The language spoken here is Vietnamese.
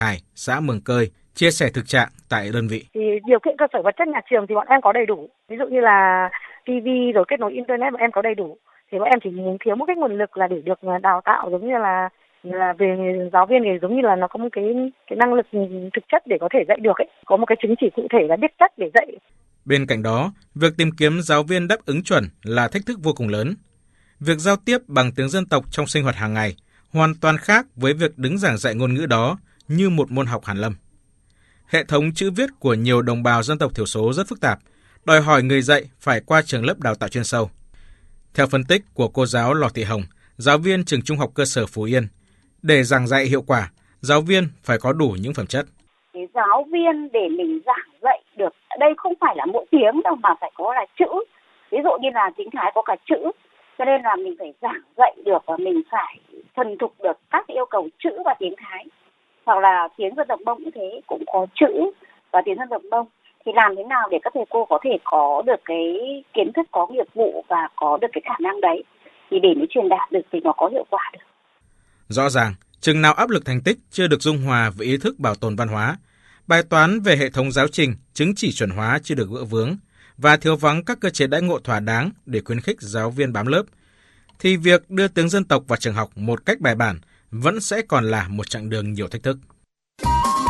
Hải, xã Mường Cơi chia sẻ thực trạng tại đơn vị. Thì điều kiện cơ sở vật chất nhà trường thì bọn em có đầy đủ. Ví dụ như là TV rồi kết nối internet bọn em có đầy đủ. Thì bọn em chỉ thiếu một cái nguồn lực là để được đào tạo giống như là về giáo viên, thì giống như là nó có một cái năng lực thực chất để có thể dạy được ấy, có một cái chứng chỉ cụ thể là biết cách để dạy. Bên cạnh đó, việc tìm kiếm giáo viên đáp ứng chuẩn là thách thức vô cùng lớn. Việc giao tiếp bằng tiếng dân tộc trong sinh hoạt hàng ngày hoàn toàn khác với việc đứng giảng dạy ngôn ngữ đó như một môn học hàn lâm. Hệ thống chữ viết của nhiều đồng bào dân tộc thiểu số rất phức tạp, đòi hỏi người dạy phải qua trường lớp đào tạo chuyên sâu. Theo phân tích của cô giáo Lò Thị Hồng, giáo viên trường Trung học cơ sở Phú Yên, để giảng dạy hiệu quả, giáo viên phải có đủ những phẩm chất. Cái giáo viên để mình giảng dạy được, đây không phải là mỗi tiếng đâu mà phải có là chữ. Ví dụ như là tiếng Thái có cả chữ, cho nên là mình phải giảng dạy được và mình phải thuần thục được các yêu cầu chữ và tiếng Thái. Hoặc là tiếng dân tộc Mông cũng thế, cũng có chữ và tiếng dân tộc Mông. Thì làm thế nào để các thầy cô có thể có được cái kiến thức, có nghiệp vụ và có được cái khả năng đấy, thì để mới truyền đạt được thì nó có hiệu quả được. Rõ ràng, chừng nào áp lực thành tích chưa được dung hòa với ý thức bảo tồn văn hóa, bài toán về hệ thống giáo trình, chứng chỉ chuẩn hóa chưa được gỡ vướng và thiếu vắng các cơ chế đãi ngộ thỏa đáng để khuyến khích giáo viên bám lớp, thì việc đưa tiếng dân tộc vào trường học một cách bài bản vẫn sẽ còn là một chặng đường nhiều thách thức.